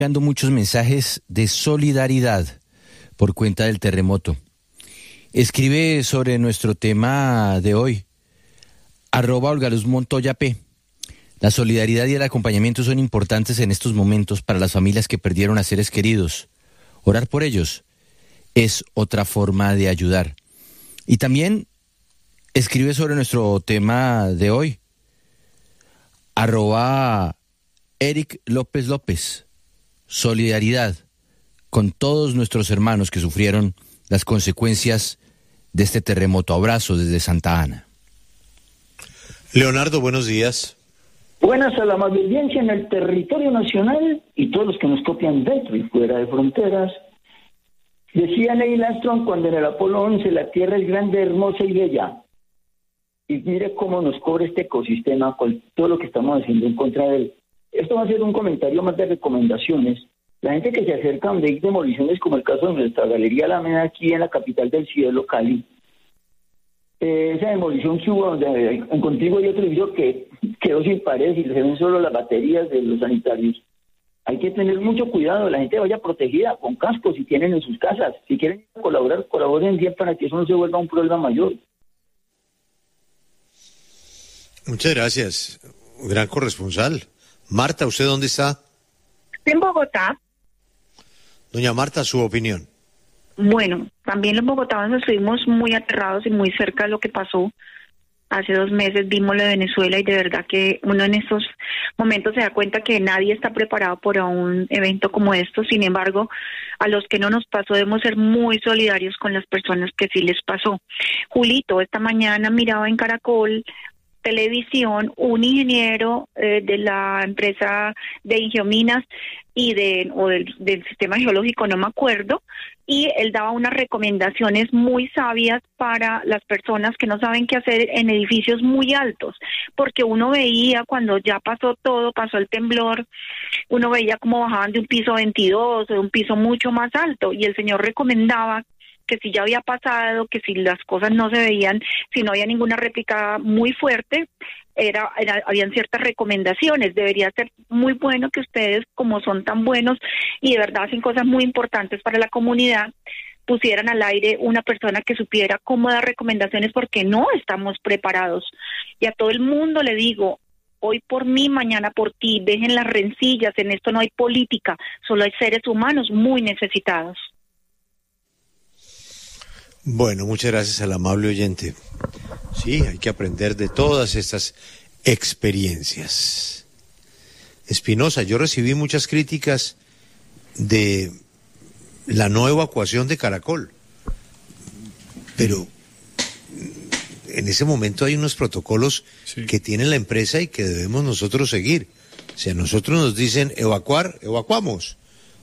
Llegando muchos mensajes de solidaridad por cuenta del terremoto. Escribe sobre nuestro tema de hoy, @OlgaLuzMontoyaP. La solidaridad y el acompañamiento son importantes en estos momentos para las familias que perdieron a seres queridos. Orar por ellos es otra forma de ayudar. Y también escribe sobre nuestro tema de hoy, @Eric López López. Solidaridad con todos nuestros hermanos que sufrieron las consecuencias de este terremoto. Abrazo desde Santa Ana. Leonardo, buenos días. Buenas a la audiencia en el territorio nacional y todos los que nos copian dentro y fuera de fronteras. Decía Neil Armstrong cuando en el Apolo 11, la Tierra es grande, hermosa y bella. Y mire cómo nos cobra este ecosistema con todo lo que estamos haciendo en contra de él. Esto va a ser un comentario más de recomendaciones. La gente que se acerca donde hay demoliciones, como el caso de nuestra Galería Alameda aquí en la capital del cielo, Cali. Esa demolición que hubo donde en Contigo hay otro edificio que quedó sin pared y se ven solo las baterías de los sanitarios. Hay que tener mucho cuidado, la gente vaya protegida con cascos si tienen en sus casas. Si quieren colaborar, colaboren bien para que eso no se vuelva un problema mayor. Muchas gracias, gran corresponsal. Marta, ¿usted dónde está? En Bogotá. Doña Marta, su opinión. Bueno, también los bogotanos estuvimos muy aterrados y muy cerca de lo que pasó. Hace 2 meses vimos lo de Venezuela y de verdad que uno en estos momentos se da cuenta que nadie está preparado para un evento como esto. Sin embargo, a los que no nos pasó debemos ser muy solidarios con las personas que sí les pasó. Julito, esta mañana miraba en Caracol Televisión un ingeniero de la empresa de Ingeominas y del sistema geológico, no me acuerdo, y él daba unas recomendaciones muy sabias para las personas que no saben qué hacer en edificios muy altos, porque uno veía cuando ya pasó todo, pasó el temblor, uno veía cómo bajaban de un piso 22 o de un piso mucho más alto, y el señor recomendaba que si ya había pasado, que si las cosas no se veían, si no había ninguna réplica muy fuerte, habían ciertas recomendaciones. Debería ser muy bueno que ustedes, como son tan buenos y de verdad hacen cosas muy importantes para la comunidad, pusieran al aire una persona que supiera cómo dar recomendaciones, porque no estamos preparados. Y a todo el mundo le digo, hoy por mí, mañana por ti, dejen las rencillas, en esto no hay política, solo hay seres humanos muy necesitados. Bueno, muchas gracias al amable oyente. Sí, hay que aprender de todas estas experiencias. Espinosa, yo recibí muchas críticas de la no evacuación de Caracol, pero en ese momento hay unos protocolos que tiene la empresa y que debemos nosotros seguir. O sea, nosotros nos dicen evacuar, evacuamos,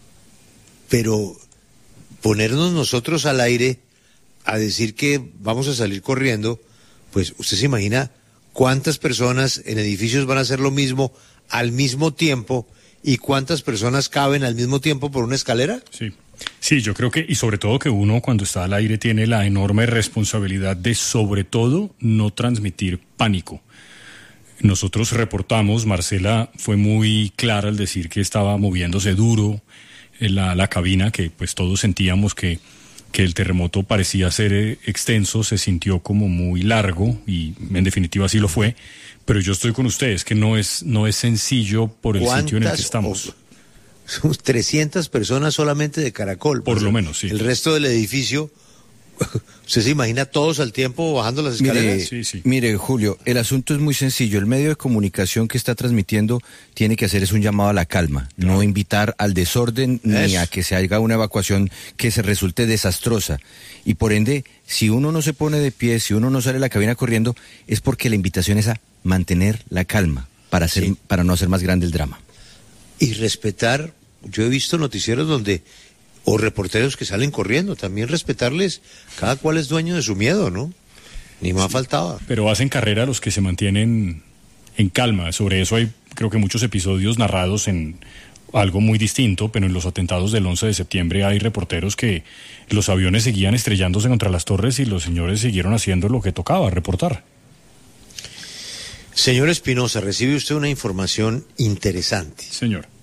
pero ponernos nosotros al aire a decir que vamos a salir corriendo, pues usted se imagina cuántas personas en edificios van a hacer lo mismo al mismo tiempo y cuántas personas caben al mismo tiempo por una escalera. Sí, yo creo que, y sobre todo que uno cuando está al aire tiene la enorme responsabilidad de, sobre todo, no transmitir pánico. Nosotros reportamos, Marcela fue muy clara al decir que estaba moviéndose duro en la cabina, que pues todos sentíamos que el terremoto parecía ser extenso, se sintió como muy largo y en definitiva así lo fue, pero yo estoy con ustedes, que no es sencillo por el sitio en el que estamos. Son 300 personas solamente de Caracol. Por lo menos, sí. El resto del edificio, ¿usted se imagina todos al tiempo bajando las escaleras? Mire, Julio, el asunto es muy sencillo. El medio de comunicación que está transmitiendo tiene que hacer es un llamado a la calma, no invitar al desorden ni a que se haga una evacuación que se resulte desastrosa. Y por ende, si uno no se pone de pie, si uno no sale de la cabina corriendo, es porque la invitación es a mantener la calma para no hacer más grande el drama. Y respetar, yo he visto noticieros donde o reporteros que salen corriendo, también respetarles, cada cual es dueño de su miedo, ¿no? Ni más faltaba. Pero hacen carrera los que se mantienen en calma. Sobre eso hay, creo que muchos episodios narrados en algo muy distinto, pero en los atentados del 11 de septiembre hay reporteros que los aviones seguían estrellándose contra las torres y los señores siguieron haciendo lo que tocaba, reportar. Señor Espinosa, recibe usted una información interesante. Señor.